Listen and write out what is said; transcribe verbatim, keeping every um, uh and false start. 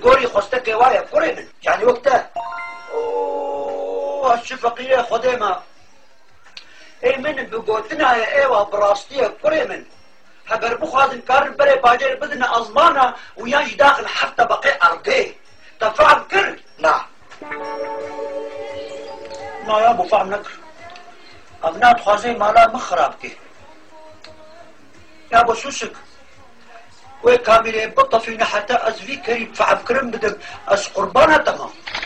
گوری خوستک وایه کوری من یعنی وقتا اوه الشفقیه خودی ما ای من بگوتنا ایوه براستیه کوری من هگر بخوازن کارن بره باجر بدن ازمانه و یانج داخل حفته بقی ارده تفهم کرد؟ نه نه یا ابو فهم نکر ابنات خوازي مالا مخراب كي يا ابو سوسك وي كاميري بطفينا حتى ازفي كريم فعب كرم بدم اس قربانه تمام